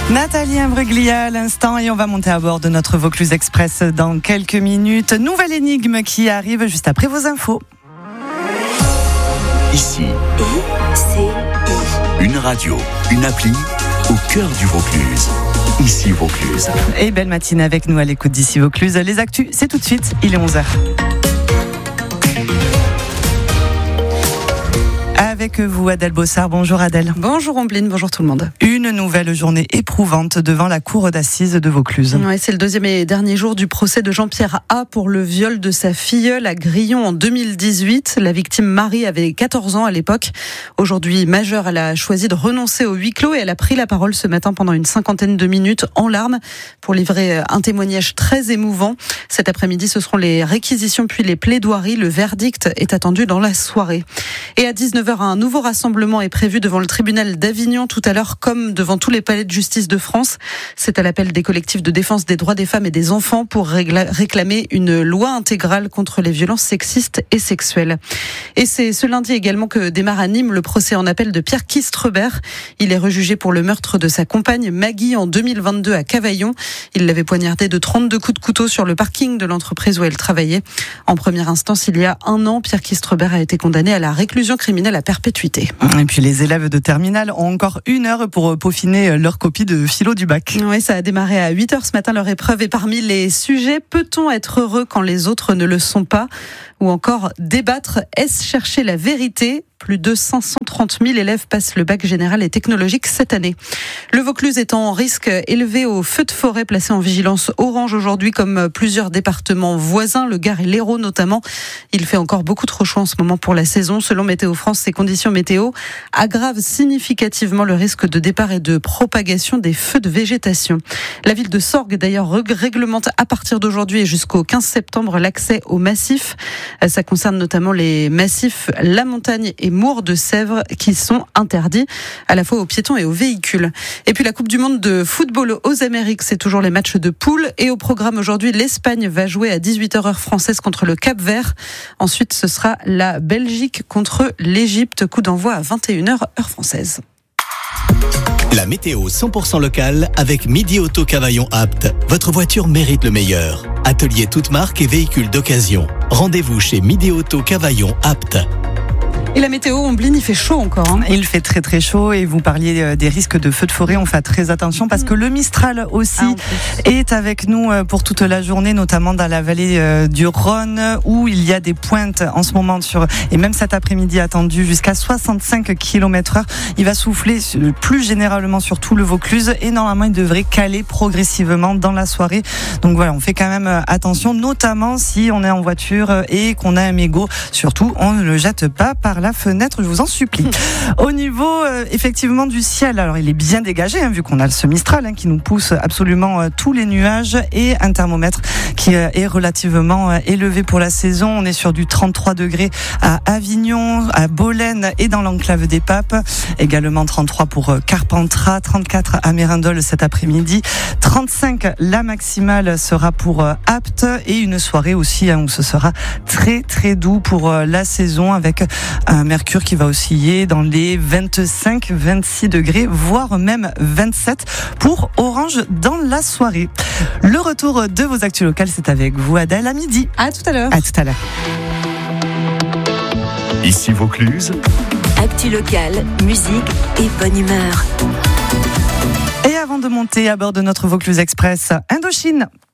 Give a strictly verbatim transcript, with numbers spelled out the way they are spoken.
Nathalie Imbruglia à l'instant et on va monter à bord de notre Vaucluse Express dans quelques minutes. Nouvelle énigme qui arrive juste après vos infos. Ici, I C I. une radio, une appli au cœur du Vaucluse. Ici Vaucluse. Et belle matinée avec nous à l'écoute d'Ici Vaucluse. Les actus, c'est tout de suite, il est onze heures. Avec vous, Adèle Bossard. Bonjour Adèle. Bonjour Ombline, bonjour tout le monde. Une nouvelle journée éprouvante devant la cour d'assises de Vaucluse. Ouais, c'est le deuxième et dernier jour du procès de Jean-Pierre A pour le viol de sa filleule à Grillon en deux mille dix-huit. La victime Marie avait quatorze ans à l'époque. Aujourd'hui majeure, elle a choisi de renoncer au huis clos et elle a pris la parole ce matin pendant une cinquantaine de minutes en larmes pour livrer un témoignage très émouvant. Cet après-midi, ce seront les réquisitions puis les plaidoiries. Le verdict est attendu dans la soirée. Et à dix-neuf heures, un nouveau rassemblement est prévu devant le tribunal d'Avignon tout à l'heure, comme devant tous les palais de justice de France. C'est à l'appel des collectifs de défense des droits des femmes et des enfants pour régla- réclamer une loi intégrale contre les violences sexistes et sexuelles. Et c'est ce lundi également que démarre à Nîmes le procès en appel de Pierre Kistrebert. Il est rejugé pour le meurtre de sa compagne Maggie en deux mille vingt-deux à Cavaillon. Il l'avait poignardée de trente-deux coups de couteau sur le parking de l'entreprise où elle travaillait. En première instance, il y a un an, Pierre Kistrebert a été condamné à la réclusion criminelle à perpétuité. Et puis les élèves de terminale ont encore une heure pour peaufiner leur copie de philo du bac. Oui, ça a démarré à huit heures ce matin leur épreuve et parmi les sujets, peut-on être heureux quand les autres ne le sont pas ? Ou encore débattre, est-ce chercher la vérité ? Plus de cinq cent trente mille élèves passent le bac général et technologique cette année. Le Vaucluse est en risque élevé au feu de forêt placé en vigilance orange aujourd'hui comme plusieurs départements voisins, le Gard et l'Hérault notamment. Il fait encore beaucoup trop chaud en ce moment pour la saison. Selon Météo France, ces conditions météo aggravent significativement le risque de départ et de propagation des feux de végétation. La ville de Sorgues d'ailleurs réglemente à partir d'aujourd'hui et jusqu'au quinze septembre l'accès aux massifs. Ça concerne notamment les massifs La Montagne et Mours de Sèvres qui sont interdits à la fois aux piétons et aux véhicules. Et puis la Coupe du Monde de football aux Amériques, c'est toujours les matchs de poule. Et au programme aujourd'hui, l'Espagne va jouer à dix-huit heures heure française contre le Cap-Vert. Ensuite, ce sera la Belgique contre l'Égypte. Coup d'envoi à vingt et une heures heure française. La météo cent pour cent locale avec Midi Auto Cavaillon Apt. Votre voiture mérite le meilleur. Atelier toute marque et véhicules d'occasion. Rendez-vous chez Midi Auto Cavaillon Apt. Et la météo, Ombline, il fait chaud encore. Hein. Il fait très très chaud et vous parliez des risques de feux de forêt. On fait très attention parce que le Mistral aussi ah, est avec nous pour toute la journée, notamment dans la vallée du Rhône où il y a des pointes en ce moment sur et même cet après-midi attendu jusqu'à soixante-cinq kilomètres heure. Il va souffler plus généralement sur tout le Vaucluse et normalement il devrait caler progressivement dans la soirée. Donc voilà, on fait quand même attention, notamment si on est en voiture et qu'on a un mégot. Surtout, on ne le jette pas par la fenêtre, je vous en supplie. Au niveau euh, effectivement du ciel, alors il est bien dégagé, hein, vu qu'on a ce Mistral hein, qui nous pousse absolument euh, tous les nuages et un thermomètre qui euh, est relativement euh, élevé pour la saison. On est sur du trente-trois degrés à Avignon, à Bolène et dans l'enclave des Papes. Également trente-trois pour euh, Carpentras, trente-quatre à Mérindol cet après-midi. trente-cinq la maximale sera pour euh, Apt et une soirée aussi hein, où ce sera très très doux pour euh, la saison avec un mercure qui va osciller dans les vingt-cinq vingt-six degrés, voire même vingt-sept pour Orange dans la soirée. Le retour de vos actus locales, c'est avec vous, Adèle, à midi. À tout à l'heure. À tout à l'heure. Ici Vaucluse. Actu locale, musique et bonne humeur. Et avant de monter à bord de notre Vaucluse Express, Indochine.